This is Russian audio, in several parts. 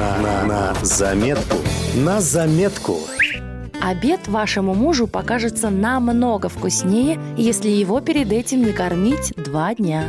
На заметку. На заметку. Обед вашему мужу покажется намного вкуснее, если его перед этим не кормить 2 дня.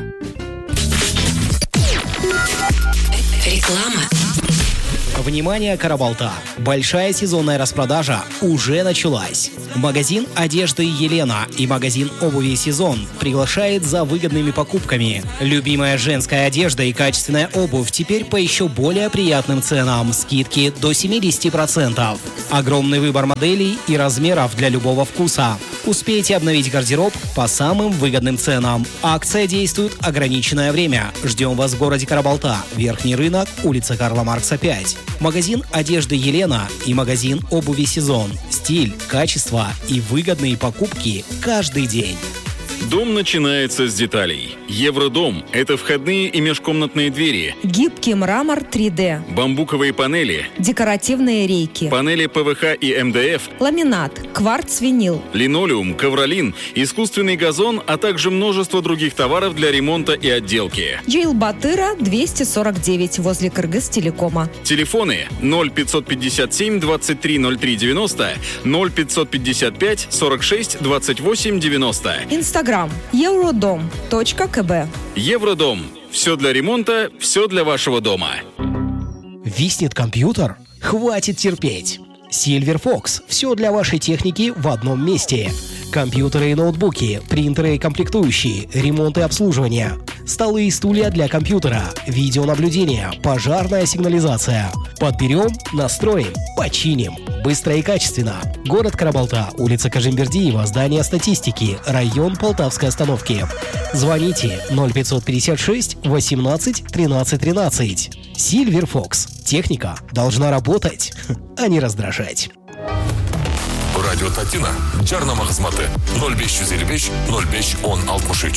Реклама. Внимание, Карабалта! Большая сезонная распродажа уже началась. Магазин одежды «Елена» и магазин обуви «Сезон» приглашает за выгодными покупками. Любимая женская одежда и качественная обувь теперь по еще более приятным ценам. Скидки до 70%. Огромный выбор моделей и размеров для любого вкуса. Успейте обновить гардероб по самым выгодным ценам. Акция действует ограниченное время. Ждем вас в городе Карабалта. Верхний рынок, улица Карла Маркса, 5. Магазин одежды «Елена» и магазин обуви «Сезон». Стиль, качество и выгодные покупки каждый день. Дом начинается с деталей. Евродом – это входные и межкомнатные двери, гибкий мрамор 3D, бамбуковые панели, декоративные рейки, панели ПВХ и МДФ, ламинат, кварц-винил, линолеум, ковролин, искусственный газон, а также множество других товаров для ремонта и отделки. Джейл-Батыра, 249, возле Кыргыз-Телекома. Телефоны 0557 23 03 90, 0555 46 28 90. Инстаграм eurodom.kb. Евродом. Все для ремонта, все для вашего дома. Виснет компьютер? Хватит терпеть! Silver Fox. Все для вашей техники в одном месте. Компьютеры и ноутбуки, принтеры и комплектующие, ремонт и обслуживание, столы и стулья для компьютера, видеонаблюдение, пожарная сигнализация. Подберем, настроим, починим. Быстро и качественно. Город Карабалта, улица Кажимбердиева, здание статистики, район Полтавской остановки. Звоните 0556 18 13 13. Silver Fox. Техника должна работать, а не раздражать. Радио Татина жарнама хезмәте 0555 05 10 63.